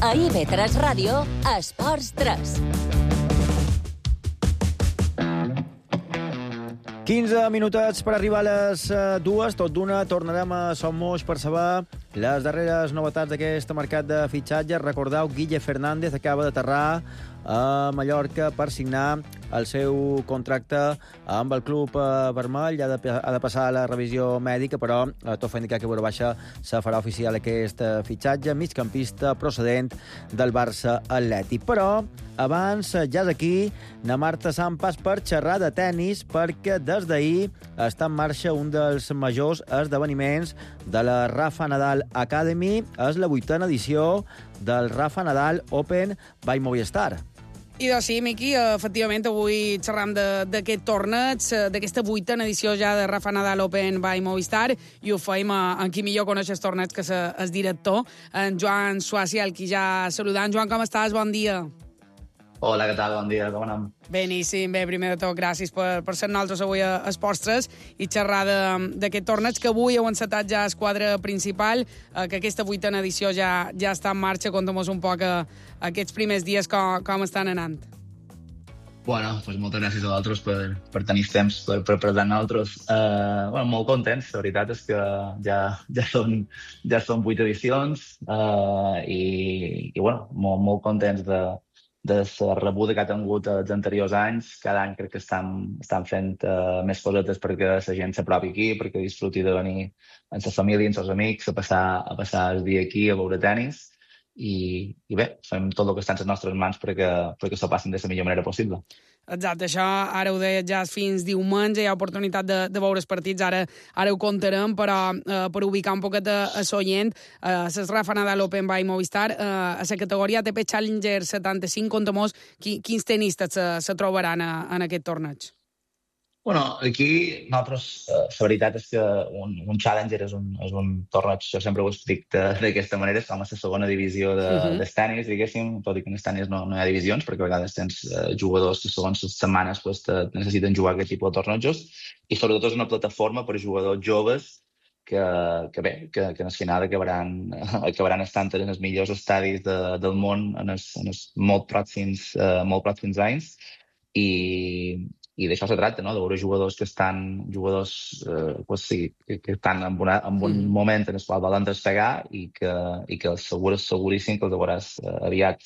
A IB3 Ràdio, Esports 3. 15 minutets per arribar a les 2. Tot d'una tornarem a Som Moix per saber les darreres novetats d'aquest mercat de fitxatges. Recordeu, Guille Fernández acaba d'aterrar a Mallorca per signar el seu contracte amb el club vermell. Ha de passar la revisió mèdica, però tot fa indicar que vora baixa se farà oficial aquest fitxatge, migcampista procedent del Barça Atlètic. Però abans, ja és aquí, na Marta Sampas per xerrar de tennis, perquè des d'ahir està en marxa un dels majors esdeveniments de la Rafa Nadal Academy. És la 8a edició del Rafa Nadal Open by Movistar. I doncs sí, Miqui, efectivament, avui xerram d'aquest torneig, d'aquesta 8a edició ja de Rafa Nadal Open by Movistar, i ho feim amb qui millor coneix el torneig, que és el director, en Joan Suàcia, el qui ja saludant. Joan, com estàs? Bon dia. Hola, què tal? Bon dia, com anem? Beníssim, bé, primer de tot, gràcies per ser nosaltres avui a Esports 3 i xerrar d'aquest torneig que avui heu encetat ja el quadre principal, que aquesta 8a edició ja està en marxa. Conta'm-nos un poc aquests primers dies com estan anant. Bueno, pues moltes gràcies a vosaltres per tenir temps per parlar amb nosaltres. Molt contents, la veritat és que ja són 8 edicions i molt contents de la rebuda que ha tingut els anteriors anys. Cada any crec que estan fent més cosetes perquè la gent s'apropi aquí, perquè disfruti de venir amb la família, amb els amics, a passar el dia aquí, a veure tennis. I bé, fem tot el que està en les nostres mans perquè s'ho passin de la millor manera possible. Exacte, això ara ho deia ja fins diumenge, hi ha oportunitat de veure els partits, ara ho contarem, però per ubicar un poquet a l'oient, el Rafa Nadal Open by Movistar, a la categoria ATP Challenger 75, conta'm quins tenistes se trobaran en aquest torneig. Bueno, aquí nosaltres, la veritat és que un Challenger és un torneig, jo sempre ho explic d'aquesta manera, és com a la segona divisió del tenis, diguéssim, tot i que en el tenis no hi ha divisions, perquè a vegades tens jugadors que segons les setmanes necessiten jugar aquest tipus de tornejos, i sobretot és una plataforma per jugadors joves que en el final acabaran estant en els millors estadis del món en els molt pròxims anys, i d'això se tracta, no? De veure jugadors que estan en un moment en el qual volen despegar i que seguríssim que els veuràs aviat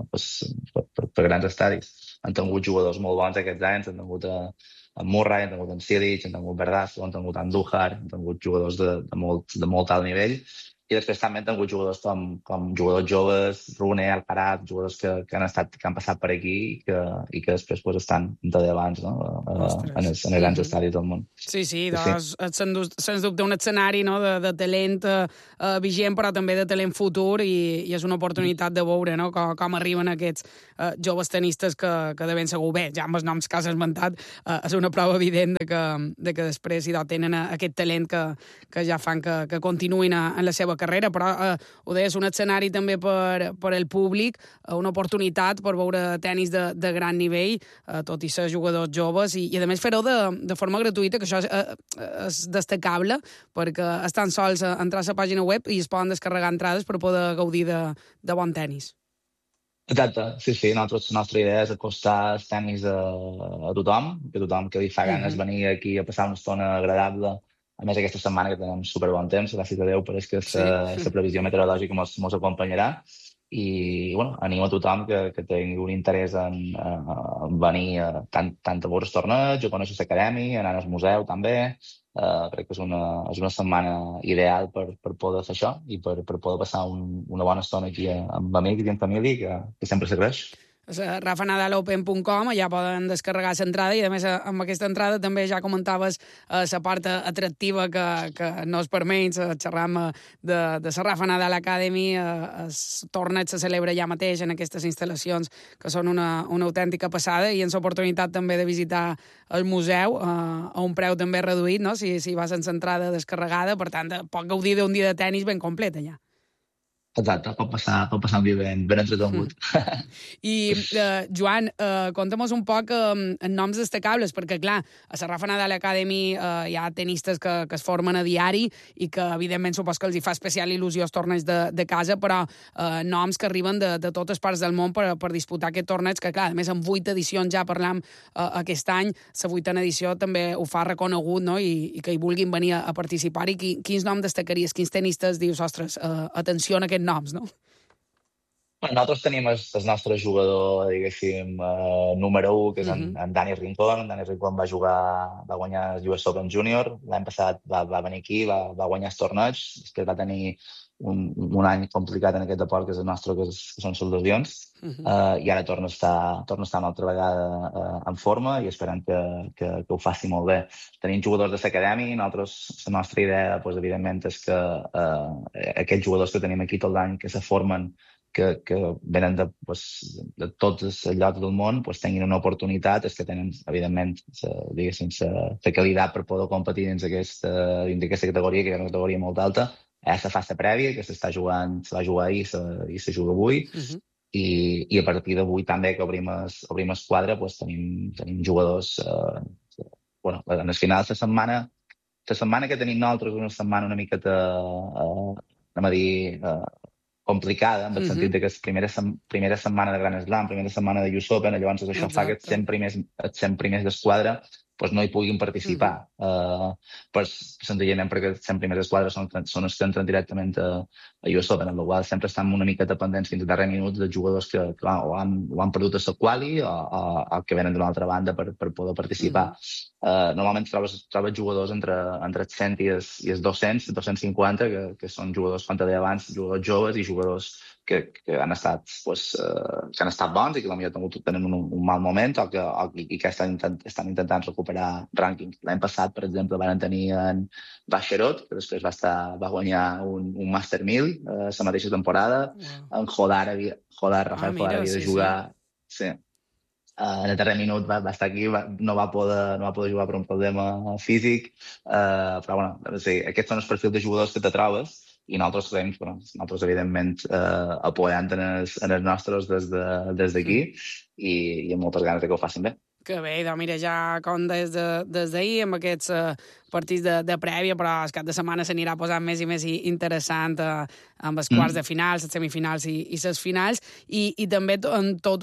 per grans estadis. Han tingut jugadors molt bons aquests anys, han tingut en Murray, han tingut en Cilic, han tingut Verdasso, han tingut Andújar, han tingut jugadors de molt alt nivell. I després també han tingut jugadors com jugadors joves, Rune, Alcaraz, jugadors que han passat per aquí i que després estan de davant, no? en els grans estadis del món. Sí, doncs, sens dubte un escenari, no? de talent vigent, però també de talent futur, i és una oportunitat de veure, no? com arriben aquests joves tenistes que de ben segur, bé, ja amb els noms que has esmentat, és una prova evident de que després tenen aquest talent que ja fan que continuïn en la seva carrera, però ho deies, un escenari també per al públic, una oportunitat per veure tennis de gran nivell, tot i ser jugadors joves, i a més fer-ho de forma gratuïta, que això és destacable, perquè estan sols a entrar a la pàgina web i es poden descarregar entrades per poder gaudir de bon tennis. Exacte, sí, la nostra idea és acostar el tennis a tothom, que li fa ganes venir aquí a passar una estona agradable. A més, aquesta setmana que tenim superbon temps, gràcies a Déu, pareix que la previsió meteorològica mos acompanyarà. I, animo a tothom que tingui un interès en venir tant a veure el torneig, a conèixer l'acadèmia, anar al museu també. Crec que és una setmana ideal per poder fer això i per poder passar una bona estona aquí amb amics i amb família, que sempre s'agraeix. rafanadalopen.com, allà poden descarregar l'entrada, i a més amb aquesta entrada també ja comentaves la part atractiva que no es permet, xerram de la Rafa Nadal Academy, el torneig se celebra ja mateix en aquestes instal·lacions que són una autèntica passada, i en l'oportunitat també de visitar el museu a un preu també reduït, no? si vas en l'entrada descarregada, per tant pot gaudir d'un dia de tennis ben complet allà. Exacte, pot passar un dia ben entretengut. I, Joan, conta'm un poc en noms destacables, perquè, clar, a la Rafa Nadal Academy hi ha tenistes que es formen a diari i que, evidentment, supos que els hi fa especial il·lusió els torneigs de casa, però noms que arriben de totes parts del món per disputar aquest torneig, que, clar, a més, amb 8 edicions ja parlam aquest any, la 8a edició també ho fa reconegut, no?, i que hi vulguin venir a participar-hi. Quins noms destacaries? Quins tenistes dius, ostres, atenció a aquests noms, no? Nosaltres tenim el nostre jugador, diguéssim, número 1, que és en Dani Rincón. Dani Rincón va guanyar el US Open Junior. L'any passat va venir aquí, va guanyar el torneig. Després va tenir un any complicat en aquest deport, que és el nostre, que són les lesions. I ara torna a estar una altra vegada en forma i esperem que ho faci molt bé. Tenim jugadors de l'acadèmia. La nostra idea, doncs, evidentment, és que aquests jugadors que tenim aquí tot l'any, que se formen, que venen de tots els llocs del món, tinguin una oportunitat, és que tenen, evidentment, la qualitat per poder competir dins d'aquesta categoria, que és una categoria molt alta. Se fa la prèvia, que se va jugar ahir i se juga avui, i a partir d'avui també, que obrim el quadre, tenim jugadors. En el final, la setmana que tenim nosaltres, una setmana una miqueta, anem a dir, complicada, en el sentit que és primera setmana de Grand Slam, primera setmana de US Open, llavors això fa que els 100 primers d'esquadra no hi puguin participar. Senzillament perquè els 100 primers d'esquadra són els que entren directament a US Open, amb la qual sempre estan una mica dependents fins a darrer minut de jugadors que ho han perdut a la quali o que venen d'una altra banda per poder participar. Normalment trobes jugadors entre els 100 i els 200, 250, que són jugadors, com te deia abans, jugadors joves i jugadors que han estat bons i que potser tenen un mal moment i que estan intentant recuperar rànquings. L'any passat, per exemple, van tenir en Vacherot, que després va guanyar un Master 1000 la mateixa temporada. En Rafael Jodar havia de jugar... Sí. En el darrer minut va estar aquí, no va poder jugar per un problema físic, però aquests són els perfils de jugadors que te trobes i nosaltres evidentment apoyant en els nostres des d'aquí i amb moltes ganes que ho facin bé. Que bé, doncs mira, ja com des d'ahir amb aquests partits de prèvia, però el cap de setmana s'anirà posant més i més interessant amb els quarts de finals, les semifinals i les finals, i també tot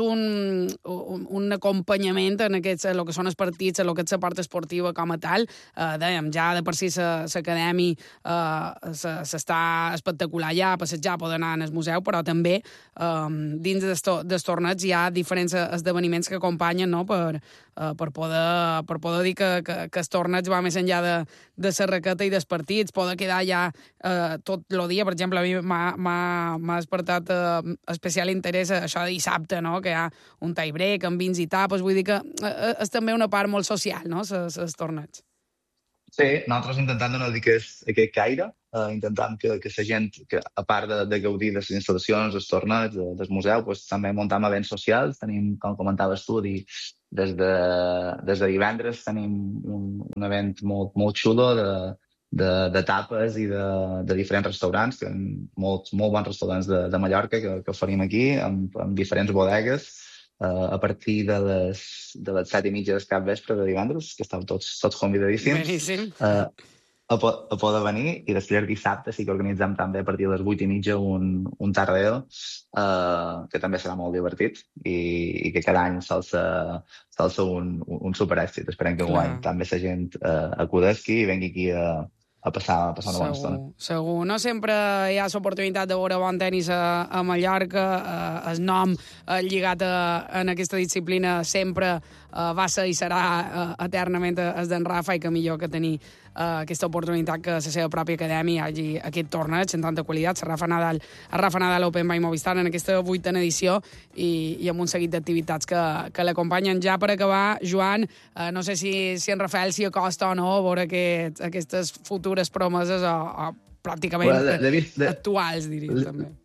un acompanyament en aquests, el que són els partits, el que és la part esportiva com a tal. Dèiem, ja de per si l'acadèmia s'està espectacular ja, passejar, poder anar al museu, però també dins dels torneigs hi ha diferents esdeveniments que acompanyen, no?, per poder dir que el torneig va més enllà de la raqueta i dels partits, poder quedar ja tot el dia. Per exemple, a mi m'ha despertat especial interès això de dissabte, no?, que hi ha un tie break amb vins i tapes. Vull dir que és també una part molt social, no?, els torneigs. Sí, nosaltres intentant no dir que és aquest caire, intentant que la gent, que a part de gaudir de les instal·lacions, dels torneigs, del museu, també muntam events socials. Tenim, com comentaves tu, des de divendres tenim un event molt xulo de tapes i de diferents restaurants, molt bons restaurants de Mallorca que oferim aquí, amb diferents bodegues, a partir de les 7:30 del capvespre de divendres, que estàu tots convidadíssims. Beníssim. A poder venir, i després dissabte sí que organitzem també a partir de les 8:30 un tardeo, que també serà molt divertit i que cada any sol ser un superèxit. Esperem que enguany també la gent acudesqui i vengui aquí a passar una bona estona. Segur. No sempre hi ha l'oportunitat de veure bon tenis a Mallorca. El nom lligat en aquesta disciplina sempre va ser i serà eternament el d'en Rafa, i que millor que tenir aquesta oportunitat que la seva pròpia acadèmia hi hagi aquest torneig en tanta qualitat. El Rafa Nadal Open by Movistar en aquesta 8a edició i amb un seguit d'activitats que l'acompanyen. Ja per acabar, Joan, no sé si en Rafael s'hi acosta o no a veure aquestes futures promeses o pràcticament actuals, diria també.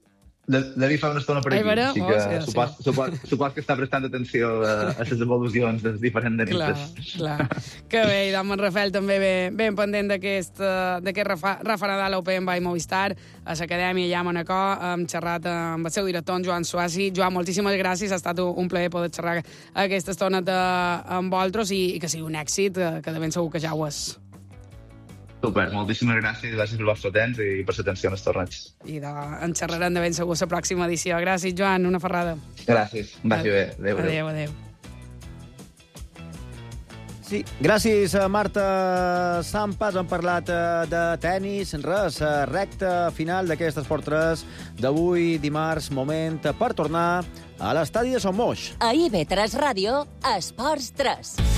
David fa una estona per aquí, així que supos que està prestant atenció a les evolucions dels diferents tenistes. Clar. Que bé, i d'en Rafael també ben pendent d'aquest Rafa Nadal Open by Movistar a l'acadèmia allà a Manacor. Hem xerrat amb el seu director, Joan Suassi. Joan, moltíssimes gràcies, ha estat un plaer poder xerrar aquesta estona amb vosaltres i que sigui un èxit, que de ben segur que ja ho és. Super, moltíssimes gràcies pel vostre temps i per l'atenció als torneigs. I en xerrarem de ben segur la pròxima edició. Gràcies, Joan, una ferrada. Gràcies, vagi bé. Adéu. Sí, gràcies a Marta Sampas. Hem parlat de tennis. Res, recta final d'aquest Esport 3 d'avui, dimarts, moment per tornar a l'estadi de Son Moix. A IB3 Ràdio, Esports 3.